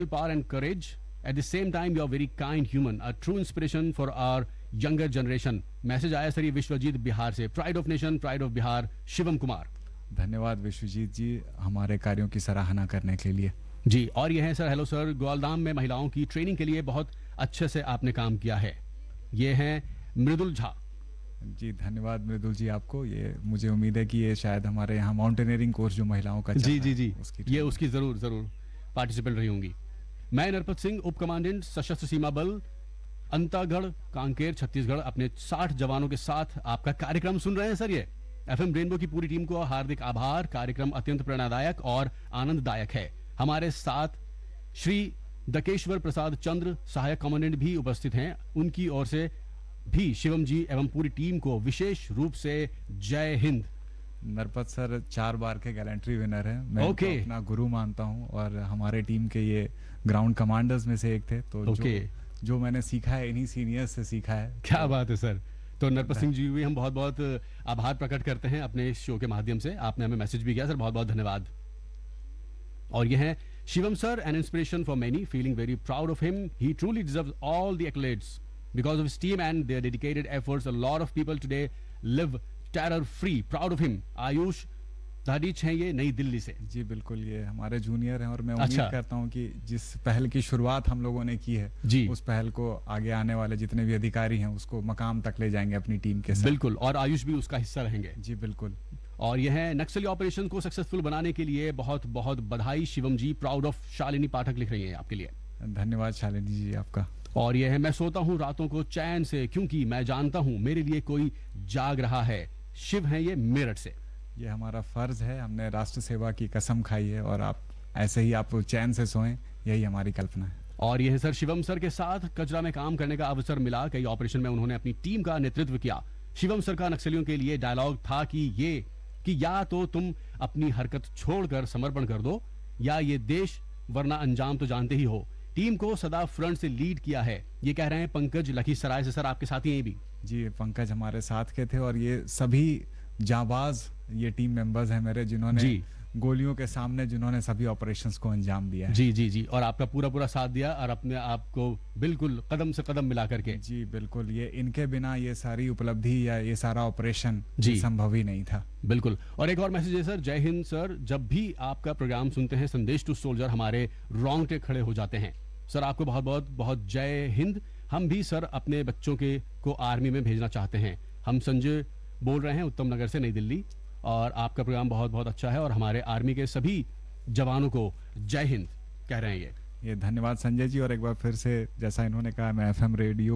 power and courage. At the same time, you are very kind human, a true inspiration for our younger generation. Message आया sir ये विश्वजीत बिहार से, pride of nation, pride of Bihar, Shivam Kumar. धन्यवाद विश्वजीत जी हमारे कार्यों की सराहना करने के लिए। जी, और ये है सर, हेलो सर, ग्वालदाम में महिलाओं की ट्रेनिंग के लिए बहुत अच्छे से आपने काम किया है। ये हैं मृदुल झा। जी धन्यवाद मृदुल जी आपको। ये मुझे उम्मीद है कि ये शायद हमारे यहाँ माउंटेनियरिंग कोर्स जो महिलाओं का जी जी जी ये उसकी जरूर पार्टिसिपेंट रही होंगी। मैं नरपत सिंह, उप कमांडेंट सशस्त्र सीमा बल अंतागढ़ कांकेर छत्तीसगढ़, अपने 60 जवानों के साथ आपका कार्यक्रम सुन रहे हैं सर। ये एफएम रेनबो की पूरी टीम को हार्दिक आभार। कार्यक्रम अत्यंत प्रेरणादायक और आनंददायक है। हमारे साथ श्री दकेश्वर प्रसाद चंद्र सहायक कमांडेंट भी उपस्थित हैं। उनकी ओर से भी शिवम जी एवं पूरी टीम को विशेष रूप से जय हिंद। नरपत सर 4 बार के गैलेंट्री विनर हैं। मैं इनको अपना गुरु मानता हूं और हमारे टीम के ये ग्राउंड कमांडर्स में से एक थे। तो जो मैंने सीखा है इन्हीं सीनियर्स से सीखा है। क्या बात है सर। तो नरपत सिंह जी भी हम बहुत बहुत आभार प्रकट करते हैं अपने इस शो के माध्यम से। आपने हमें मैसेज भी किया सर, बहुत बहुत धन्यवाद। और ये है Shivam sir, an inspiration for many, feeling very proud of him. He truly deserves all the एक्colades because of his team and their dedicated efforts. A lot of people today live terror free. Proud of him. Ayush धाडीच हैं ये, नई दिल्ली से। जी बिल्कुल, ये हमारे junior हैं और मैं उम्मीद करता हूं कि जिस पहल की शुरुआत हम लोगों ने की है जी, उस पहल को आगे आने वाले जितने भी अधिकारी हैं उसको मकाम तक ले जाएंगे अपनी टीम के साथ। बिल्कुल, और आयुष भी उसका हिस्सा रहेंगे। जी बिल्कुल। और यह है नक्सली ऑपरेशन को सक्सेसफुल बनाने के लिए बहुत बहुत बधाई शिवम जी। प्राउड ऑफ शालिनी पाठक लिख रही हैं आपके लिए। धन्यवाद शालिनी जी आपका। और यह है मैं सोता हूँ रातों को चैन से क्योंकि मैं जानता हूँ मेरे लिए कोई जाग रहा है। शिव है ये मेरठ से। ये हमारा फर्ज है, हमने राष्ट्र सेवा की कसम खाई है और आप ऐसे ही आप चैन से सोएं, यही हमारी कल्पना है। और यह सर शिवम सर के साथ कचरा में काम करने का अवसर मिला। कई ऑपरेशन में उन्होंने अपनी टीम का नेतृत्व किया। शिवम सर का नक्सलियों के लिए डायलॉग था कि या तो तुम अपनी हरकत छोड़कर समर्पण कर दो या ये देश, वरना अंजाम तो जानते ही हो। टीम को सदा फ्रंट से लीड किया है। ये कह रहे हैं पंकज लखीसराय से। सर आपके साथी हैं भी? जी पंकज हमारे साथ के थे और ये सभी जाबाज ये टीम मेंबर्स हैं मेरे, जिन्होंने गोलियों के सामने जिन्होंने सभी ऑपरेशंस को अंजाम दिया है। जी जी जी, और आपका पूरा साथ दिया और अपने आप को बिल्कुल कदम से कदम मिला करके। जी बिल्कुल, ये इनके बिना ये सारी उपलब्धि या ये सारा ऑपरेशन संभव ही नहीं था। बिल्कुल। और एक और मैसेज है सर, जय हिंद सर। जब भी आपका प्रोग्राम सुनते हैं संदेश टू सोल्जर, हमारे रोंगटे खड़े हो जाते हैं। सर आपको बहुत बहुत जय हिंद। हम भी सर अपने बच्चों को आर्मी में भेजना चाहते हैं। हम संजय बोल रहे हैं उत्तम नगर से, नई दिल्ली। और आपका प्रोग्राम बहुत बहुत अच्छा है और हमारे आर्मी के सभी जवानों को जय हिंद कह रहे हैं ये धन्यवाद संजय जी। और एक बार फिर से जैसा इन्होंने कहा, मैं एफएम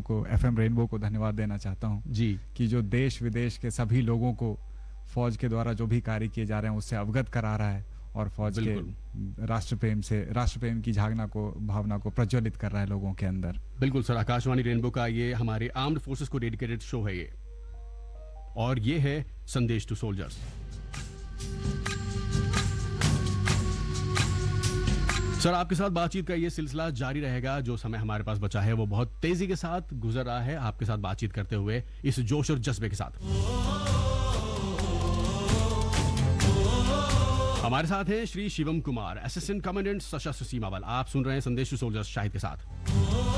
रेनबो को धन्यवाद देना चाहता हूँ जी, कि जो देश विदेश के सभी लोगों को फौज के द्वारा जो भी कार्य किए जा रहे हैं उससे अवगत करा रहा है और फौज के राष्ट्रप्रेम की भावना को प्रज्वलित कर रहा है लोगों के अंदर। बिल्कुल सर, आकाशवाणी रेनबो का ये हमारे आर्म्ड फोर्सेस को डेडिकेटेड शो है ये। और ये है संदेश टू सोल्जर्स। सर आपके साथ बातचीत का ये सिलसिला जारी रहेगा। जो समय हमारे पास बचा है वो बहुत तेजी के साथ गुजर रहा है आपके साथ बातचीत करते हुए इस जोश और जज्बे के साथ। हमारे साथ हैं श्री शिवम कुमार, असिस्टेंट कमांडेंट सशस्त्र सीमा बल। आप सुन रहे हैं संदेश टू सोल्जर्स शाहिद के साथ।